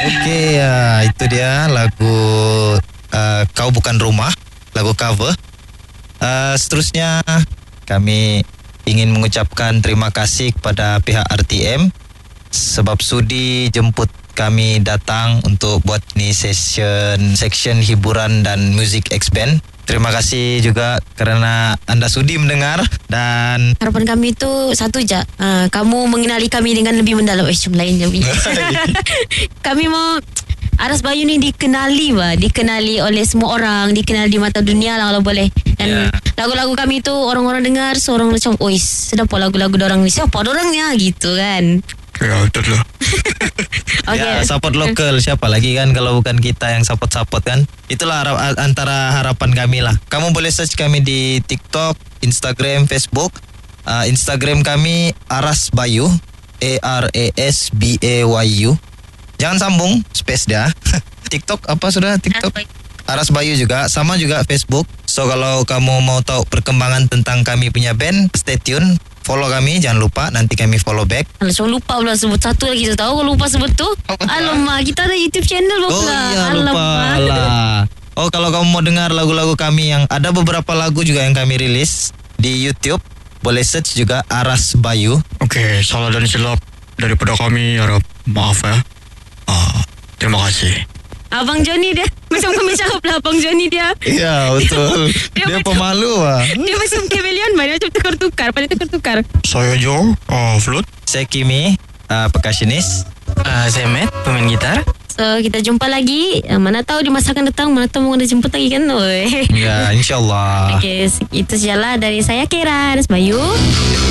Okey, itu dia lagu Kau Bukan Rumah, lagu cover. Seterusnya kami ingin mengucapkan terima kasih kepada pihak RTM sebab sudi jemput kami datang untuk buat ni section hiburan dan music X-Band. Terima kasih juga kerana anda sudi mendengar dan harapan kami itu satu je, kamu mengenali kami dengan lebih mendalam. Lain je. Kami mau Aras Bayu ni dikenali oleh semua orang, dikenal di mata dunia lah kalau boleh. Dan lagu-lagu kami tu orang-orang dengar seorang macam, sedap lagu-lagu dorang ni. Siapa dorangnya gitu kan. Ya betul lah. Okay. Support lokal, siapa lagi kan kalau bukan kita yang support kan. Itulah antara harapan kami lah. Kamu boleh search kami di TikTok, Instagram, Facebook. Instagram kami Aras Bayu, ARASBAYU. Jangan sambung, space dia. TikTok apa sudah? TikTok Aras Bayu juga, sama juga Facebook. So kalau kamu mau tahu perkembangan tentang kami punya band, stay tune. Follow kami, jangan lupa. Nanti kami follow back. Alah, lupa pula sebut satu lagi. Kita tahu kalau lupa sebut tu. Alamak, kita ada YouTube channel pula. Oh iya, lupa lah. Oh, kalau kamu mau dengar lagu-lagu kami yang ada beberapa lagu juga yang kami rilis di YouTube, boleh search juga Aras Bayu. Okey, salah dan silap daripada kami harap maaf ya. Terima kasih. Abang Johnny dia macam kami cakap lah, Abang Johnny dia. Ya, betul. dia pemalu lah. Dia macam chameleon, dia macam tukar-tukar. Pandai tukar-tukar. Saya Joe, flute. Saya Kimi, percussionist. Saya Matt, pemain gitar. So kita jumpa lagi. Mana tahu di masa akan datang, mana tahu mau ada jemput lagi kan. Ya, insyaAllah. Okay, itu sajalah dari saya Kira Aras Bayu.